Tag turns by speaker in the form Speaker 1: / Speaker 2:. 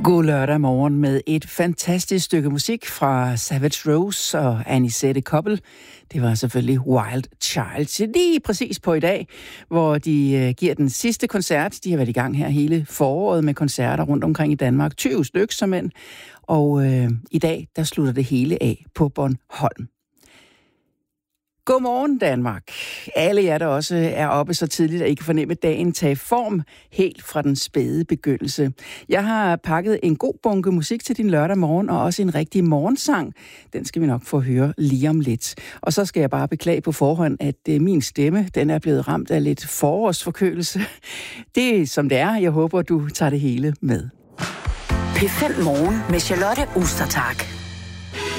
Speaker 1: God lørdag morgen med et fantastisk stykke musik fra Savage Rose og Anisette Koppel. Det var selvfølgelig Wild Child. Lige præcis på i dag, hvor de giver den sidste koncert. De har været i gang her hele foråret med koncerter rundt omkring i Danmark. 20 stykker som end. Og i dag, der slutter det hele af på Bornholm. Godmorgen Danmark. Alle jer, der også er oppe så tidligt, at I kan fornemme dagen tage form helt fra den spæde begyndelse. Jeg har pakket en god bunke musik til din lørdag morgen, og også en rigtig morgensang. Den skal vi nok få høre lige om lidt. Og så skal jeg bare beklage på forhånd, at min stemme, den er blevet ramt af lidt forårsforkølelse. Det er som det er. Jeg håber, du tager det hele med.
Speaker 2: P5 Morgen med Charlotte Ostertag.